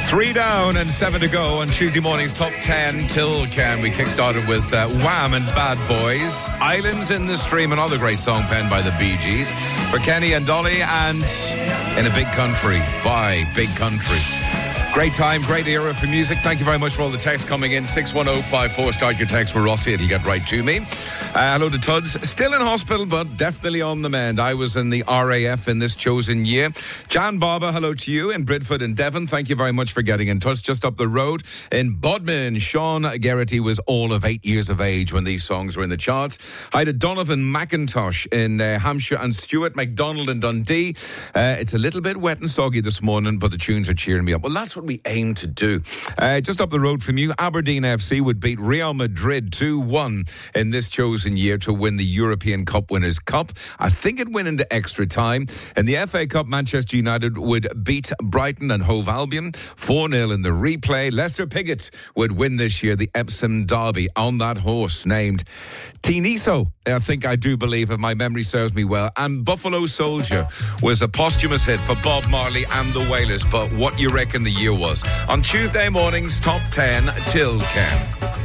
3 down and 7 to go on Tuesday morning's Top 10 Till Can. We kickstarted with Wham and Bad Boys, Islands in the Stream, another great song penned by the Bee Gees, for Kenny and Dolly, and In a Big Country by Big Country. Great time, great era for music. Thank you very much for all the texts coming in. 61054. Start your text with Rossi. It'll get right to me. Hello to Tuds. Still in hospital, but definitely on the mend. I was in the RAF in this chosen year. Jan Baba, hello to you in Bridford and Devon. Thank you very much for getting in touch. Just up the road in Bodmin, Sean Geraghty was all of 8 years of age when these songs were in the charts. Hi to Donovan McIntosh in Hampshire and Stuart McDonald in Dundee. It's a little bit wet and soggy this morning, but the tunes are cheering me up. Well, that's what we aim to do. Just up the road from you, Aberdeen FC would beat Real Madrid 2-1 in this chosen year to win the European Cup Winners' Cup. I think it went into extra time. In the FA Cup, Manchester United would beat Brighton and Hove Albion 4-0 in the replay. Leicester Piggott would win this year the Epsom Derby on that horse named Tiniso, I do believe, if my memory serves me well. And Buffalo Soldier was a posthumous hit for Bob Marley and the Wailers. But what you reckon the year was? On Tuesday morning's Top 10 Till Can.